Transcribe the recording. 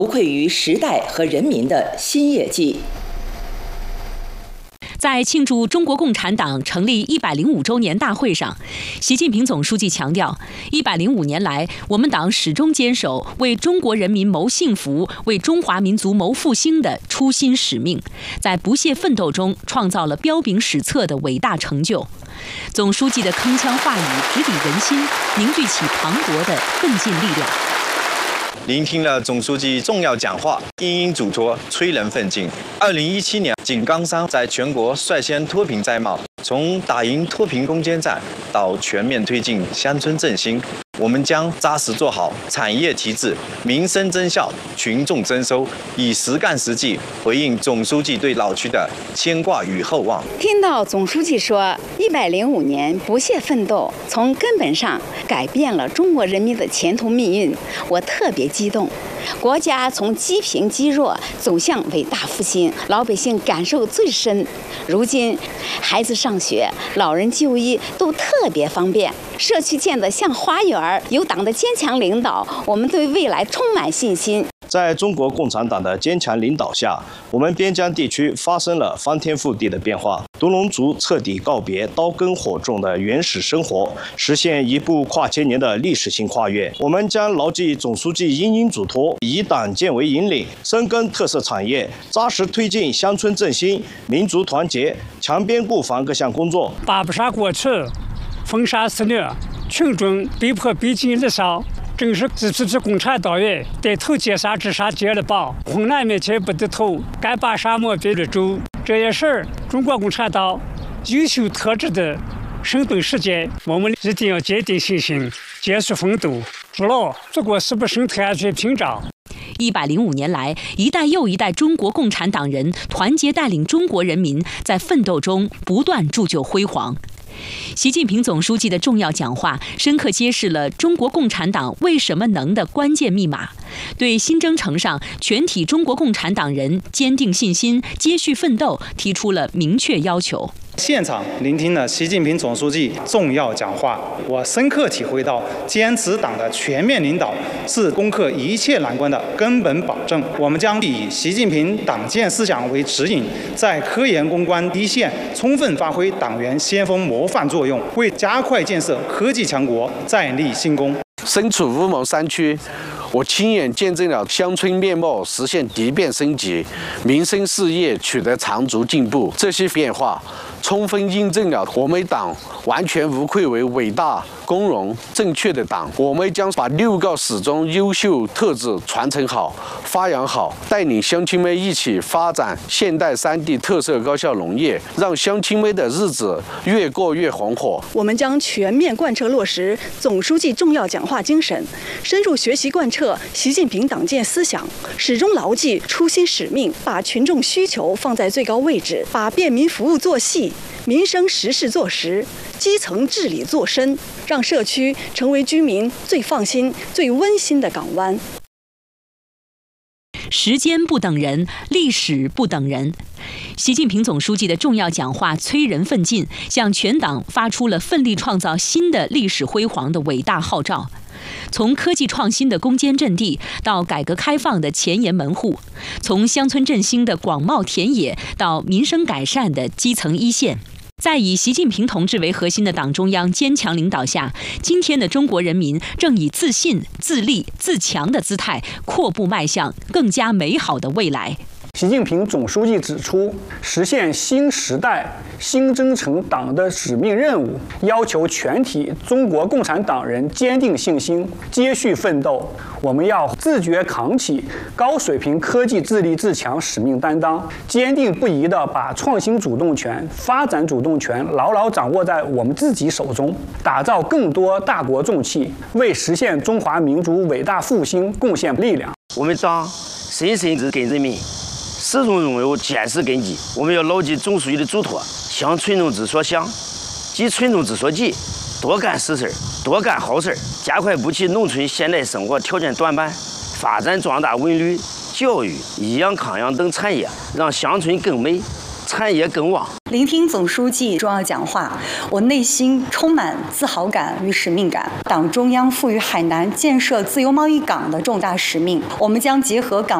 无愧于时代和人民的新业绩。 在庆祝中国共产党成立105周年大会上，习近平总书记强调，105年来，我们党始终坚守为中国人民谋幸福、为中华民族谋复兴的初心使命，在不懈奋斗中创造了彪炳史册的伟大成就。总书记的铿锵话语直抵人心，凝聚起磅礴的奋进力量。 聆听了总书记重要讲话，殷殷嘱托，催人奋进。2017年，井冈山在全国率先脱贫摘帽，从打赢脱贫攻坚战到全面推进乡村振兴，我们将扎实做好产业提质、民生增效、群众增收，以实干实际回应总书记对老区的牵挂与厚望。 听到总书记说105年不懈奋斗，从根本上改变了中国人民的前途命运，我特别激动。国家从积贫积弱走向伟大复兴，老百姓感受最深。如今，孩子上学、老人就医都特别方便，社区建得像花园。有党的坚强领导，我们对未来充满信心。 在中国共产党的坚强领导下，我们边疆地区发生了翻天覆地的变化。独龙族彻底告别刀耕火种的原始生活，实现一部跨千年的历史性跨越。我们将牢记总书记殷殷嘱托，以党建为引领，深耕特色产业，扎实推进乡村振兴、民族团结、强边固防各项工作。 打不杀过去，封杀肆虐，群众被迫逼近日烧。正是这批共产党员带头劫杀自杀接了棒，困难面前不低头，敢把沙漠变绿洲。这也是中国共产党优秀特质的生动实践。我们一定要坚定信心，坚持奋斗，筑牢祖国是不生态安全屏障。 105年来，一代又一代中国共产党人团结带领中国人民，在奋斗中不断铸就辉煌。习近平总书记的重要讲话，深刻揭示了中国共产党为什么能的关键密码，对新征程上全体中国共产党人坚定信心、接续奋斗提出了明确要求。 现场聆听了习近平总书记重要讲话，我深刻体会到，坚持党的全面领导是攻克一切难关的根本保证。我们将以习近平党建思想为指引，在科研攻关一线充分发挥党员先锋模范作用，为加快建设科技强国再立新功。 身处乌蒙山区，我亲眼见证了乡村面貌实现蝶变升级，民生事业取得长足进步。这些变化充分印证了我们党完全无愧为伟大、光荣、正确的党。我们将把6个始终优秀特质传承好、发扬好，带领乡亲们一起发展现代3地特色高效农业，让乡亲们的日子越过越红火。 我们将全面贯彻落实总书记重要讲话精神，深入学习贯彻习近平党建思想，始终牢记初心使命，把群众需求放在最高位置，把便民服务做细，民生实事做实，基层治理做深，让社区成为居民最放心、最温馨的港湾。 时间不等人，历史不等人。习近平总书记的重要讲话催人奋进，向全党发出了奋力创造新的历史辉煌的伟大号召。从科技创新的攻坚阵地到改革开放的前沿门户，从乡村振兴的广袤田野到民生改善的基层一线，在以习近平同志为核心的党中央坚强领导下，今天的中国人民正以自信、自立、自强的姿态阔步迈向更加美好的未来。 习近平总书记指出，实现新时代新征程党的使命任务，要求全体中国共产党人坚定信心，接续奋斗。我们要自觉扛起高水平科技自立自强使命担当，坚定不移地把创新主动权、发展主动权牢牢掌握在我们自己手中，打造更多大国重器，为实现中华民族伟大复兴贡献力量。 我们党深深地跟人民始终拥有坚实根基，我们要牢记总书记的嘱托，想群众之所想，急群众之所急，多干实事，多干好事，加快补齐农村现代生活条件短板，发展壮大文旅、教育、医养康养等产业，让乡村更美， 产业更旺。 聆听总书记重要讲话，我内心充满自豪感与使命感。党中央赋予海南建设自由贸易港的重大使命，我们将结合港